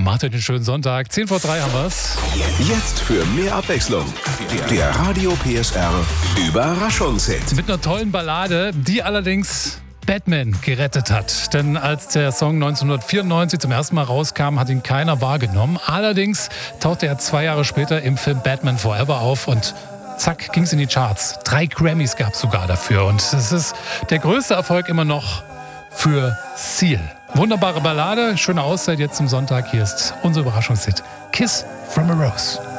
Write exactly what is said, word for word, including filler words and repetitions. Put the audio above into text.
Macht euch einen schönen Sonntag. zehn vor drei haben wir's. Jetzt für mehr Abwechslung. Der Radio P S R Überraschungshit. Mit einer tollen Ballade, die allerdings Batman gerettet hat. Denn als der Song neunzehnhundertvierundneunzig zum ersten Mal rauskam, hat ihn keiner wahrgenommen. Allerdings tauchte er zwei Jahre später im Film Batman Forever auf und zack, ging's in die Charts. Drei Grammys gab's sogar dafür. Und das ist der größte Erfolg immer noch für Seal. Wunderbare Ballade, schöne Auszeit jetzt zum Sonntag. Hier ist unser Überraschungshit Kiss from a Rose.